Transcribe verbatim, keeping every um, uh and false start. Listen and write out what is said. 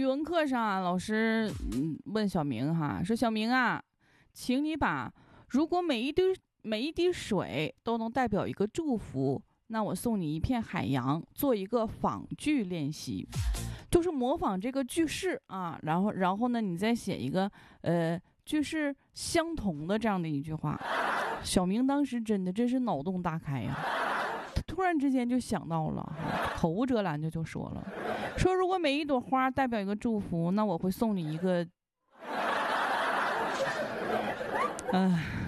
语文课上啊，老师嗯问小明哈，说小明啊，请你把如果每一滴每一滴水都能代表一个祝福，那我送你一片海洋，做一个仿句练习，就是模仿这个句式啊，然后然后呢，你再写一个呃句式相同的这样的一句话。小明当时真的真是脑洞大开呀、啊，他突然之间就想到了，口无遮拦的就说了，说如果每一朵花代表一个祝福，那我会送你一个，唉。